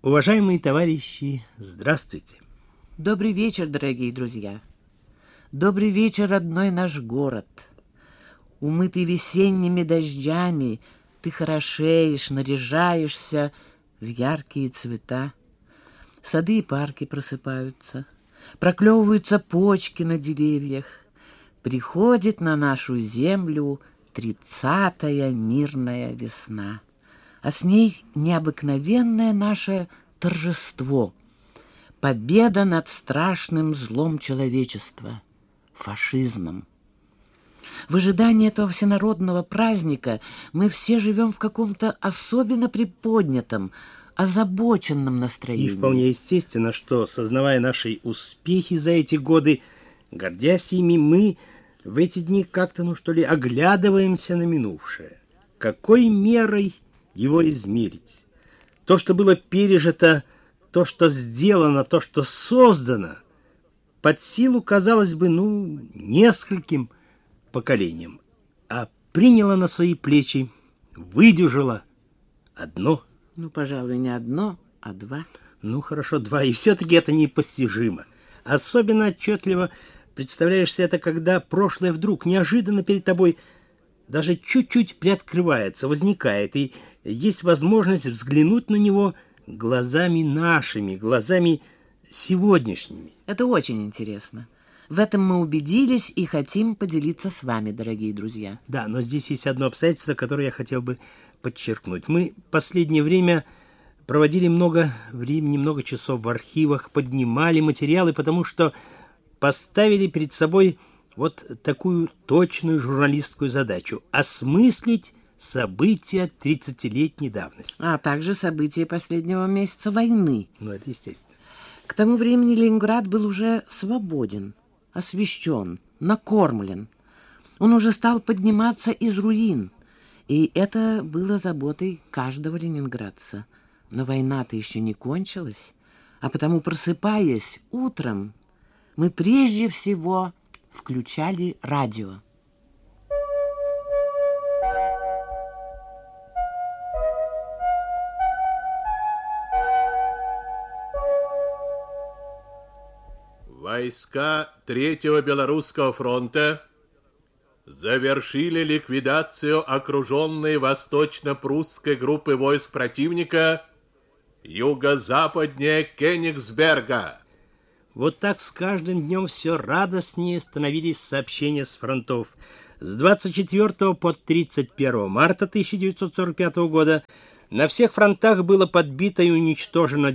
Уважаемые товарищи, здравствуйте. Добрый вечер, дорогие друзья. Добрый вечер, родной наш город. Умытый весенними дождями, ты хорошеешь, наряжаешься в яркие цвета. Сады и парки просыпаются, проклевываются почки на деревьях. Приходит на нашу землю 30-я мирная весна, а с ней необыкновенное наше торжество, победа над страшным злом человечества — фашизмом. В ожидании этого всенародного праздника мы все живем в каком-то особенно приподнятом, озабоченном настроении. И вполне естественно, что, сознавая наши успехи за эти годы, гордясь ими, мы в эти дни как-то, оглядываемся на минувшее. Какой мерой его измерить? То, что было пережито, то, что сделано, то, что создано, под силу, казалось бы, нескольким поколениям, а приняло на свои плечи, выдержало одно. Пожалуй, не одно, а два. Хорошо, два, и все-таки это непостижимо. Особенно отчетливо представляешься это, когда прошлое вдруг неожиданно перед тобой даже чуть-чуть приоткрывается, возникает, и есть возможность взглянуть на него глазами нашими, глазами сегодняшними. Это очень интересно. В этом мы убедились и хотим поделиться с вами, дорогие друзья. Да, но здесь есть одно обстоятельство, которое я хотел бы подчеркнуть. Мы в последнее время проводили много времени, много часов в архивах, поднимали материалы, потому что поставили перед собой вот такую точную журналистскую задачу — осмыслить события 30-летней давности. А также события последнего месяца войны. Это естественно. К тому времени Ленинград был уже свободен, освещен, накормлен. Он уже стал подниматься из руин, и это было заботой каждого ленинградца. Но война-то еще не кончилась, а потому, просыпаясь утром, мы прежде всего включали радио. Войска Третьего Белорусского фронта завершили ликвидацию окруженной восточно-прусской группы войск противника юго-западнее Кёнигсберга. Вот так с каждым днем все радостнее становились сообщения с фронтов. С 24 по 31 марта 1945 года на всех фронтах было подбито и уничтожено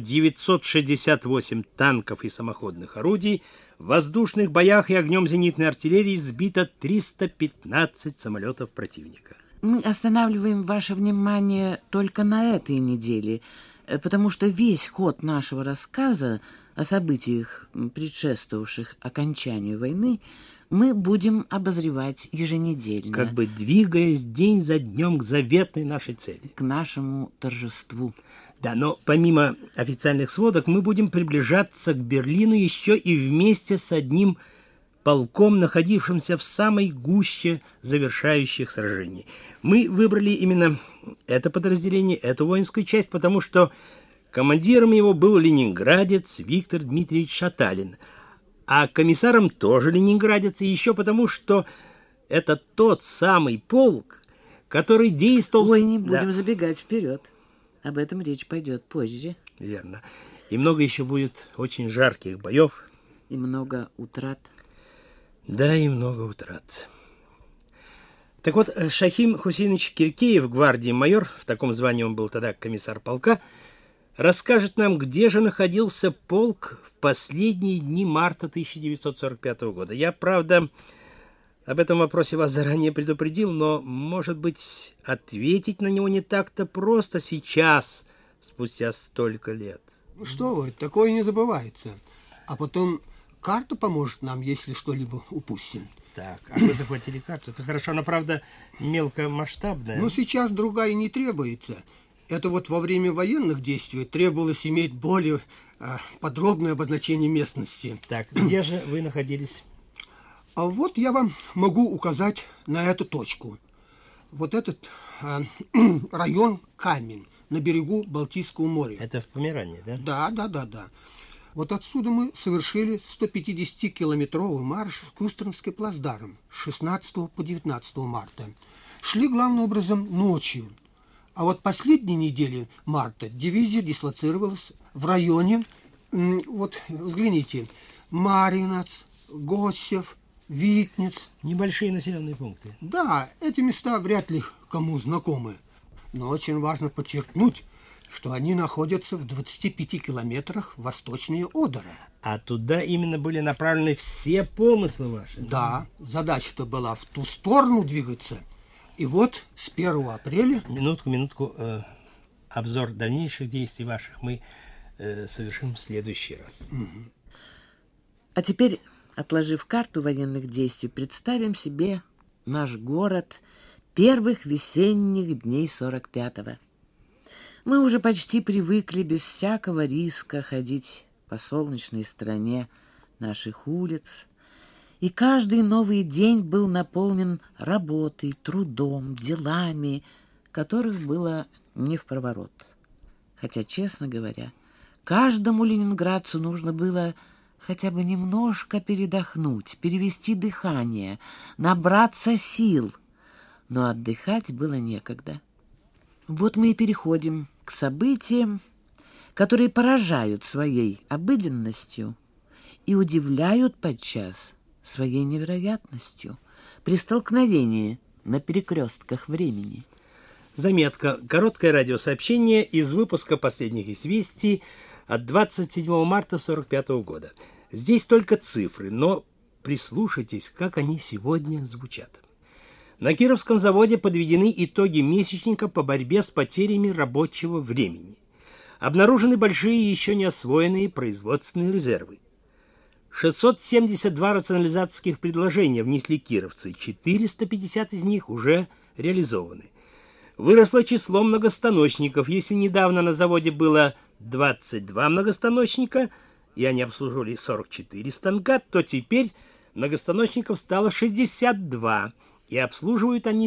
968 танков и самоходных орудий, в воздушных боях и огнем зенитной артиллерии сбито 315 самолетов противника. Мы останавливаем ваше внимание только на этой неделе, потому что весь ход нашего рассказа о событиях, предшествовавших окончанию войны, мы будем обозревать еженедельно. Как бы двигаясь день за днем к заветной нашей цели. К нашему торжеству. Да, но помимо официальных сводок мы будем приближаться к Берлину еще и вместе с одним полком, находившимся в самой гуще завершающих сражений. Мы выбрали именно это подразделение, эту воинскую часть, потому что командиром его был ленинградец Виктор Дмитриевич Шаталин, а комиссаром тоже ленинградец, и еще потому, что это тот самый полк, который действовал... Ой, не будем забегать вперед. Об этом речь пойдет позже. Верно. И много еще будет очень жарких боев. И много утрат. Да, и много утрат. Так вот, Шахим Хусейнович Киркеев, гвардии майор, в таком звании он был тогда комиссар полка, расскажет нам, где же находился полк в последние дни марта 1945 года. Я, правда, об этом вопросе вас заранее предупредил, но, может быть, ответить на него не так-то просто сейчас, спустя столько лет. Что вы, такое не забывается. А потом карта поможет нам, если что-либо упустим. Так, а вы захватили карту. Это хорошо, она, правда, мелкомасштабная. Сейчас другая не требуется. Это вот во время военных действий требовалось иметь более подробное обозначение местности. Так, где же вы находились? А вот я вам могу указать на эту точку. Вот этот район Камень на берегу Балтийского моря. Это в Померании, да? Да. Вот отсюда мы совершили 150-километровый марш в Кюстернский плацдарм с 16 по 19 марта. Шли главным образом ночью. А вот последней недели марта дивизия дислоцировалась в районе, вот взгляните, Маринец, Госев, Витниц. Небольшие населенные пункты. Да, эти места вряд ли кому знакомы. Но очень важно подчеркнуть, что они находятся в 25 километрах восточнее Одера. А туда именно были направлены все помыслы ваши. Да, задача-то была в ту сторону двигаться. И вот с 1 апреля... Минутку. Обзор дальнейших действий ваших мы совершим в следующий раз. А теперь, отложив карту военных действий, представим себе наш город первых весенних дней 45-го. Мы уже почти привыкли без всякого риска ходить по солнечной стороне наших улиц, и каждый новый день был наполнен работой, трудом, делами, которых было не впроворот. Хотя, честно говоря, каждому ленинградцу нужно было хотя бы немножко передохнуть, перевести дыхание, набраться сил, но отдыхать было некогда. Вот мы и переходим к событиям, которые поражают своей обыденностью и удивляют подчас своей невероятностью при столкновении на перекрестках времени. Заметка. Короткое радиосообщение из выпуска «Последних известий» от 27 марта 1945 года. Здесь только цифры, но прислушайтесь, как они сегодня звучат. На Кировском заводе подведены итоги месячника по борьбе с потерями рабочего времени. Обнаружены большие еще не освоенные производственные резервы. 672 рационализаторских предложения внесли кировцы, 450 из них уже реализованы. Выросло число многостаночников. Если недавно на заводе было 22 многостаночника, и они обслуживали 44 станка, то теперь многостаночников стало 62, и обслуживают они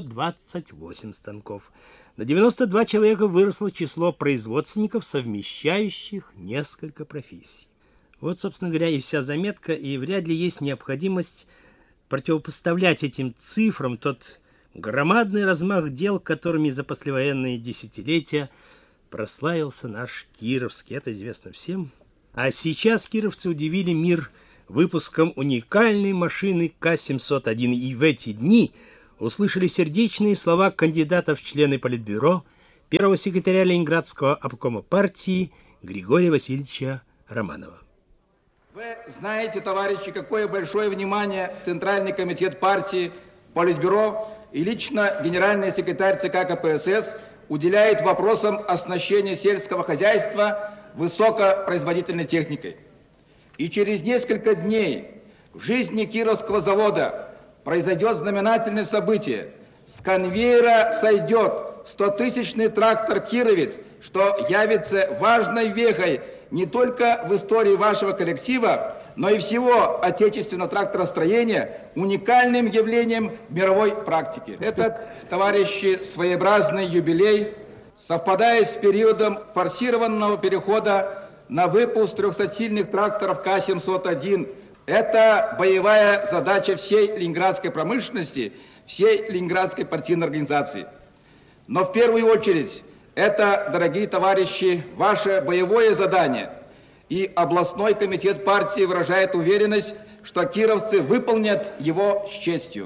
128 станков. На 92 человека выросло число производственников, совмещающих несколько профессий. Вот, собственно говоря, и вся заметка, и вряд ли есть необходимость противопоставлять этим цифрам тот громадный размах дел, которыми за послевоенные десятилетия прославился наш Кировский. Это известно всем. А сейчас кировцы удивили мир выпуском уникальной машины К-701. И в эти дни услышали сердечные слова кандидата в члены Политбюро, первого секретаря Ленинградского обкома партии Григория Васильевича Романова. Вы знаете, товарищи, какое большое внимание Центральный комитет партии, Политбюро и лично генеральный секретарь ЦК КПСС уделяет вопросам оснащения сельского хозяйства высокопроизводительной техникой. И через несколько дней в жизни Кировского завода произойдет знаменательное событие. С конвейера сойдет 100-тысячный трактор «Кировец», что явится важной вехой не только в истории вашего коллектива, но и всего отечественного тракторостроения, уникальным явлением мировой практики. Этот, товарищи, своеобразный юбилей совпадает с периодом форсированного перехода на выпуск 300-сильных тракторов К-701. Это боевая задача всей ленинградской промышленности, всей ленинградской партийной организации. Но в первую очередь это, дорогие товарищи, ваше боевое задание. И областной комитет партии выражает уверенность, что кировцы выполнят его с честью.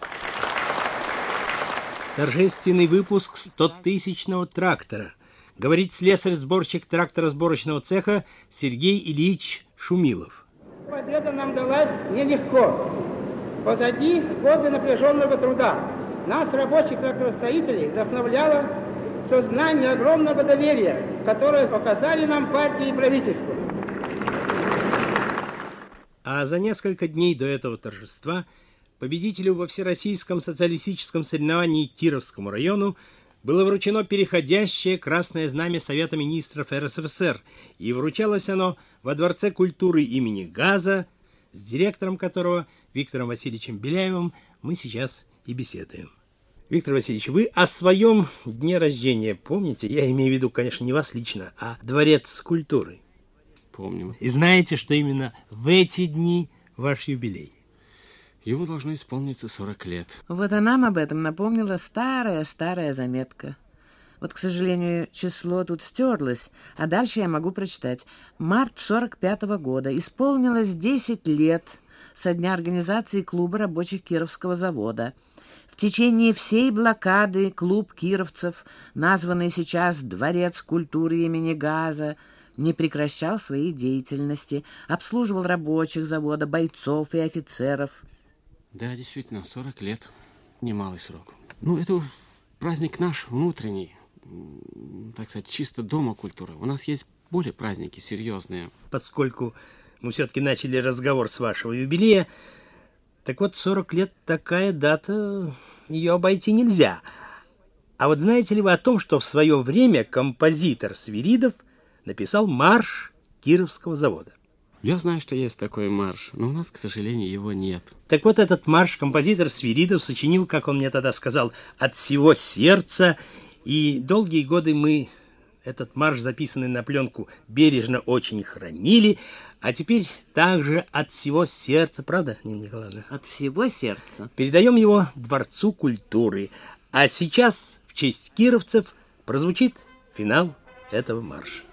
Торжественный выпуск 100-тысячного трактора. Говорит слесарь-сборщик тракторосборочного цеха Сергей Ильич Шумилов. Победа нам далась нелегко. Позади годы напряженного труда. Нас, рабочих тракторостроителей, вдохновляло сознание огромного доверия, которое показали нам партии и правительство. А за несколько дней до этого торжества победителю во Всероссийском социалистическом соревновании Кировскому району было вручено переходящее красное знамя Совета министров РСФСР, и вручалось оно во Дворце культуры имени Газа, с директором которого Виктором Васильевичем Беляевым мы сейчас и беседуем. Виктор Васильевич, вы о своем дне рождения помните? Я имею в виду, конечно, не вас лично, а Дворец культуры. Помним. И знаете, что именно в эти дни ваш юбилей? Ему должно исполниться 40 лет. Вот и нам об этом напомнила старая заметка. Вот, к сожалению, число тут стерлось, а дальше я могу прочитать. Март 45-го года. Исполнилось 10 лет со дня организации клуба рабочих Кировского завода. В течение всей блокады клуб кировцев, названный сейчас Дворец культуры имени Газа, не прекращал своей деятельности, обслуживал рабочих завода, бойцов и офицеров. Да, действительно, 40 лет. Немалый срок. Ну, это уж праздник наш, внутренний, так сказать, чисто дома культуры. У нас есть более праздники серьезные. Поскольку мы все-таки начали разговор с вашего юбилея, так вот, 40 лет такая дата, ее обойти нельзя. А вот знаете ли вы о том, что в свое время композитор Свиридов написал марш Кировского завода? Я знаю, что есть такой марш, но у нас, к сожалению, его нет. Так вот, этот марш композитор Свиридов сочинил, как он мне тогда сказал, от всего сердца. И долгие годы мы этот марш, записанный на пленку, бережно очень хранили. А теперь также от всего сердца, правда, Нина Николаевна? От всего сердца. Передаем его Дворцу культуры. А сейчас в честь кировцев прозвучит финал этого марша.